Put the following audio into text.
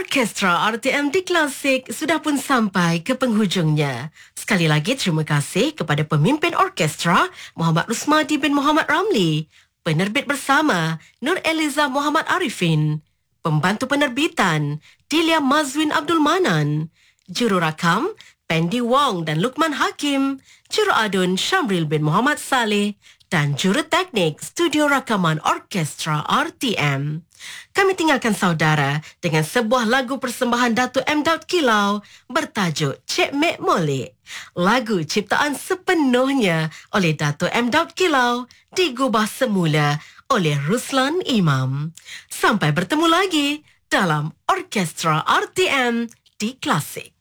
Orkestra RTM di Klasik sudah pun sampai ke penghujungnya. Sekali lagi terima kasih kepada pemimpin orkestra Muhammad Rusmadi bin Muhammad Ramli, penerbit bersama Nur Eliza Muhammad Arifin, pembantu penerbitan Dilia Mazwin Abdul Manan, jururakam Pendi Wong dan Lukman Hakim, juruadun Syamril bin Muhammad Saleh dan juruteknik Studio Rakaman Orkestra RTM. Kami tinggalkan saudara dengan sebuah lagu persembahan Datuk M. Daud Kilau bertajuk Cik Mek Molek. Lagu ciptaan sepenuhnya oleh Datuk M. Daud Kilau digubah semula oleh Ruslan Imam. Sampai bertemu lagi dalam Orkestra RTM di Klasik.